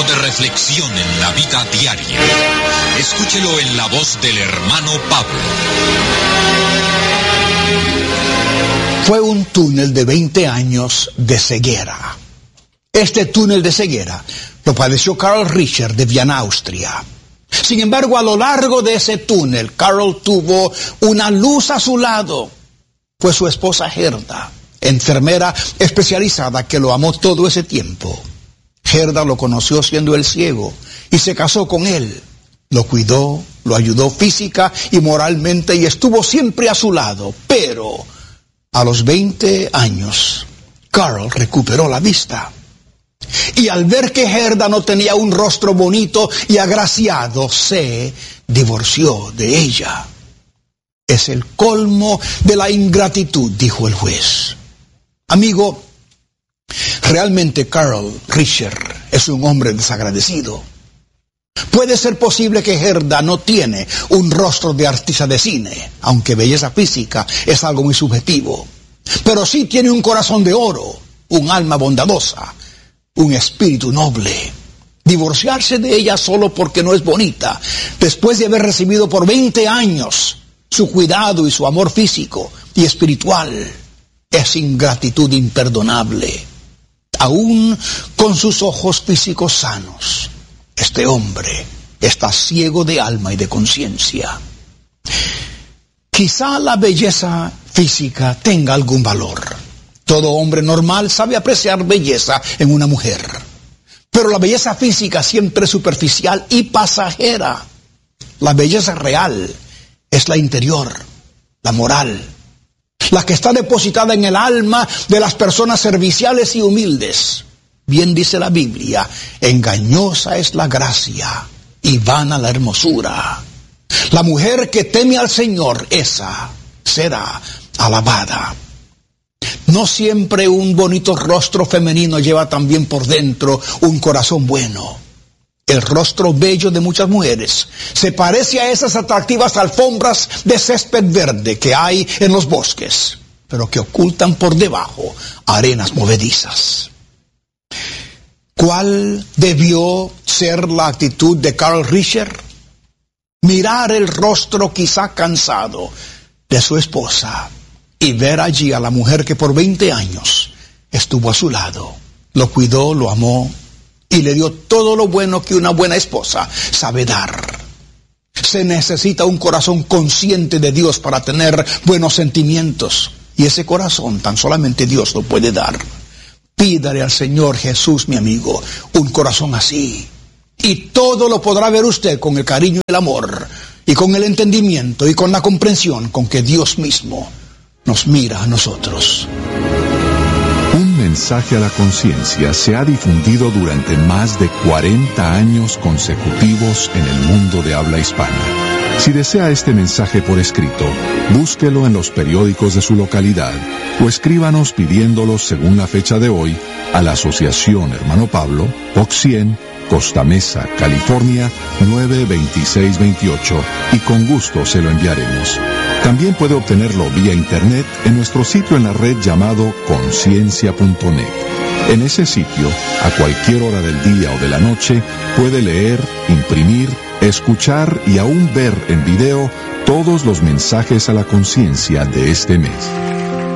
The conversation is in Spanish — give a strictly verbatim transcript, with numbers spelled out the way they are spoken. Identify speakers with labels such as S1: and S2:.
S1: de reflexión en la vida diaria. Escúchelo en la voz del hermano Pablo.
S2: Fue un túnel de veinte años de ceguera. Este túnel de ceguera lo padeció Carl Richer de Viena, Austria. Sin embargo, a lo largo de ese túnel, Carl tuvo una luz a su lado. Fue su esposa Gerda, enfermera especializada que lo amó todo ese tiempo. Gerda lo conoció siendo él ciego y se casó con él. Lo cuidó, lo ayudó física y moralmente y estuvo siempre a su lado. Pero a los veinte años, Carl recuperó la vista. Y al ver que Gerda no tenía un rostro bonito y agraciado, se divorció de ella. Es el colmo de la ingratitud, dijo el juez. Amigo, realmente Carl Richer es un hombre desagradecido. Puede ser posible que Gerda no tiene un rostro de artista de cine, aunque belleza física es algo muy subjetivo. Pero sí tiene un corazón de oro, un alma bondadosa, un espíritu noble. Divorciarse de ella solo porque no es bonita, después de haber recibido por veinte años su cuidado y su amor físico y espiritual, es ingratitud imperdonable. Aún con sus ojos físicos sanos, este hombre está ciego de alma y de conciencia. Quizá la belleza física tenga algún valor. Todo hombre normal sabe apreciar belleza en una mujer. Pero la belleza física siempre es superficial y pasajera. La belleza real es la interior, la moral, la que está depositada en el alma de las personas serviciales y humildes. Bien dice la Biblia, engañosa es la gracia y vana la hermosura. La mujer que teme al Señor, esa será alabada. No siempre un bonito rostro femenino lleva también por dentro un corazón bueno. El rostro bello de muchas mujeres se parece a esas atractivas alfombras de césped verde que hay en los bosques, pero que ocultan por debajo arenas movedizas. ¿Cuál debió ser la actitud de Carl Richer? Mirar el rostro quizá cansado de su esposa y ver allí a la mujer que por veinte años estuvo a su lado, lo cuidó, lo amó y le dio todo lo bueno que una buena esposa sabe dar. Se necesita un corazón consciente de Dios para tener buenos sentimientos, y ese corazón tan solamente Dios lo puede dar. Pídale al Señor Jesús, mi amigo, un corazón así, y todo lo podrá ver usted con el cariño y el amor, y con el entendimiento y con la comprensión con que Dios mismo nos mira a nosotros.
S3: Un mensaje a la conciencia se ha difundido durante más de cuarenta años consecutivos en el mundo de habla hispana. Si desea este mensaje por escrito, búsquelo en los periódicos de su localidad o escríbanos pidiéndolo según la fecha de hoy a la Asociación Hermano Pablo, Box cien, Costa Mesa, California, nueve veintiséis veintiocho, y con gusto se lo enviaremos. También puede obtenerlo vía internet en nuestro sitio en la red llamado conciencia punto net. En ese sitio, a cualquier hora del día o de la noche, puede leer, imprimir, escuchar y aún ver en video todos los mensajes a la conciencia de este mes.